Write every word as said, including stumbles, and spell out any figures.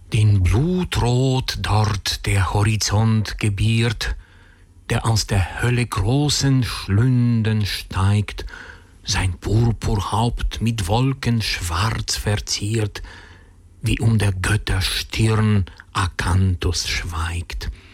Den Blutrot dort der Horizont gebiert, der aus der Hölle großen Schlünden steigt, sein Purpurhaupt mit Wolken schwarz verziert, wie um der Götter Stirn Akanthus schweigt.